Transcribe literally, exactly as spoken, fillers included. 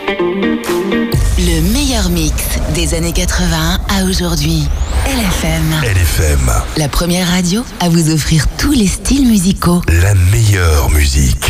Le meilleur mix des années quatre-vingts à aujourd'hui. L F M. L F M. La première radio à vous offrir tous les styles musicaux. La meilleure musique.